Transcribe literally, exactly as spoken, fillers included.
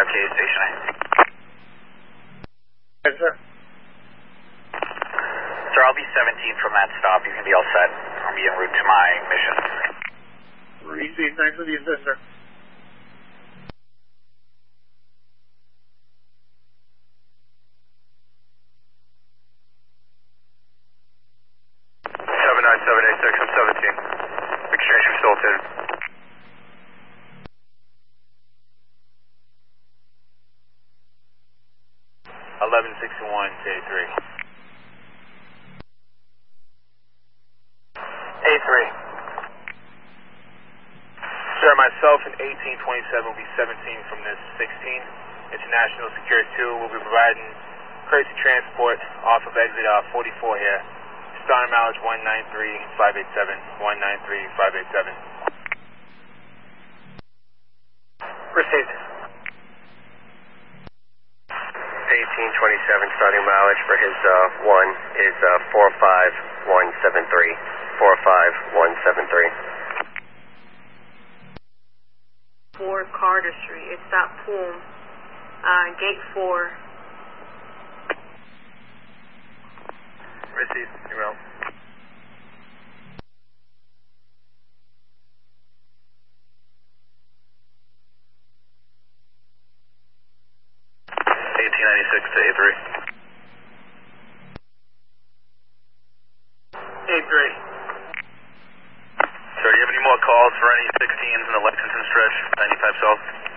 five K station A. Yes, sir. Sir, I'll be seventeen from that stop. You can be all set. I'll be en route to my mission. Receive, thanks for the assist, sir. seven nine seven eight six, I'm seventeen. Exchange facilitated. eleven sixty-one to A three. A three. Sir, myself and eighteen twenty-seven will be seventeen from this sixteen. International Secure two will be providing courtesy transport off of exit uh, forty-four here. Starting mileage one nine three five eight seven, one nine three five eight seven. Received. eighteen twenty-seven starting mileage for his uh, one is uh, four five one seven three. four five one seven three. four Carter Street. It's that pool. Uh, gate four. Received. You're well. eighteen ninety-six to A three. A three. Sir, do you have any more calls for any sixteens in the Lexington stretch, ninety-five south?